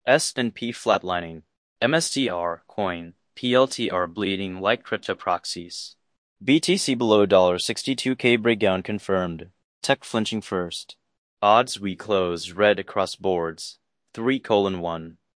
S&P flatlining. MSTR, coin, PLTR bleeding like crypto proxies. BTC below $62K breakdown confirmed. Tech flinching first. Odds we close red across boards. 3:1.